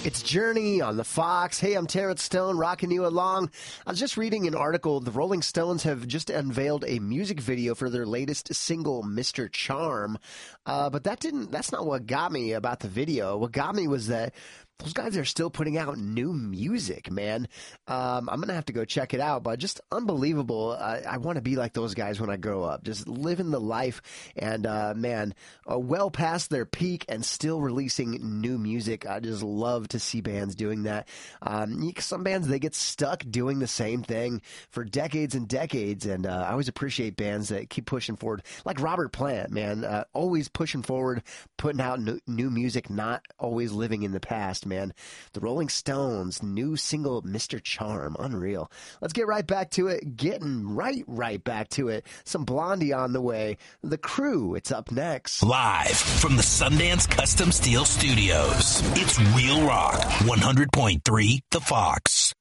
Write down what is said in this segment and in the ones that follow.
It's Journey on the Fox. Hey, I'm Terrence Stone, rocking you along. I was just reading an article. The Rolling Stones have just unveiled a music video for their latest single, Mr. Charm. But that's not what got me about the video. What got me was that those guys are still putting out new music, man. I'm going to have to go check it out, but just unbelievable. I want to be like those guys when I grow up, just living the life and, well past their peak and still releasing new music. I just love to see bands doing that. Some bands, they get stuck doing the same thing for decades and decades, and I always appreciate bands that keep pushing forward, like Robert Plant, man, always pushing forward, putting out new music, not always living in the past, man. The Rolling Stones, new single, Mr. Charm, unreal. Let's get right back to it, getting right back to it. Some Blondie on the way. The Crew, it's up next. Live from the Sundance Custom Steel Studios, it's Real Rock 100.3 The Fox.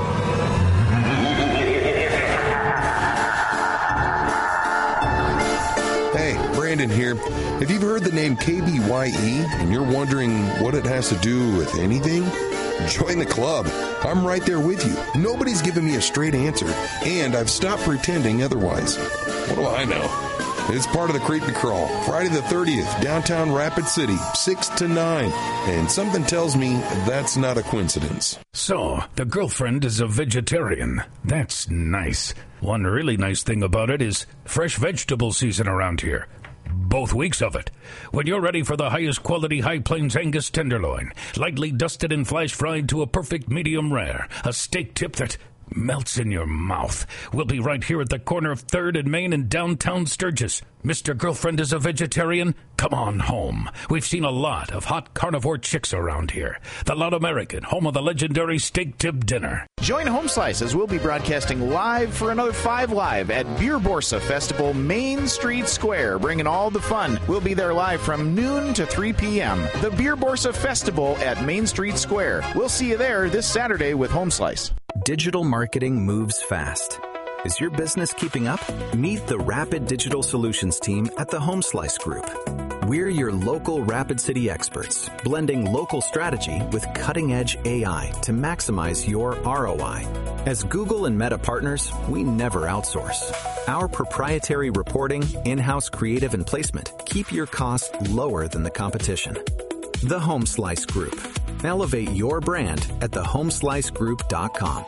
Hey, Brandon here. If you've heard the name KBYE and you're wondering what it has to do with anything, join the club. I'm right there with you. Nobody's given me a straight answer, and I've stopped pretending otherwise. What do I know? It's part of the Creepy Crawl, Friday the 30th, downtown Rapid City, 6 to 9. And something tells me that's not a coincidence. So, the girlfriend is a vegetarian. That's nice. One really nice thing about it is fresh vegetable season around here. Both weeks of it. When you're ready for the highest quality High Plains Angus tenderloin, lightly dusted and flash fried to a perfect medium rare, a steak tip that melts in your mouth. We'll be right here at the corner of 3rd and Main in downtown Sturgis. Mr. Girlfriend is a vegetarian? Come on home. We've seen a lot of hot carnivore chicks around here. The Loud American, home of the legendary steak tip dinner. Join Home Slice as we'll be broadcasting live for another 5 Live at Beer Borsa Festival, Main Street Square, bringing all the fun. We'll be there live from noon to 3 p.m. The Beer Borsa Festival at Main Street Square. We'll see you there this Saturday with Home Slice. Digital marketing moves fast. Is your business keeping up? Meet the Rapid Digital Solutions team at the Home Slice Group. We're your local Rapid City experts, blending local strategy with cutting-edge AI to maximize your ROI. As Google and Meta partners, we never outsource. Our proprietary reporting, in-house creative and placement keep your costs lower than the competition. The Home Slice Group. Elevate your brand at thehomeslicegroup.com.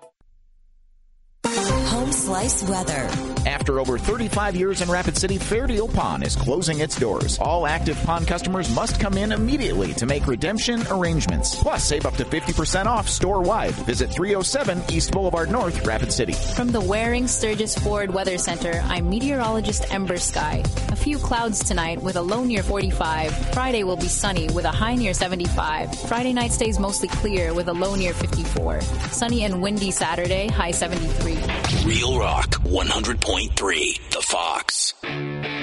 Home Slice weather. After over 35 years in Rapid City, Fair Deal Pawn is closing its doors. All active pawn customers must come in immediately to make redemption arrangements. Plus, save up to 50% off store-wide. Visit 307 East Boulevard North, Rapid City. From the Waring Sturgis Ford Weather Center, I'm meteorologist Ember Sky. A few clouds tonight with a low near 45. Friday will be sunny with a high near 75. Friday night stays mostly clear with a low near 54. Sunny and windy Saturday, high 73. Real Rock 100.3 The Fox.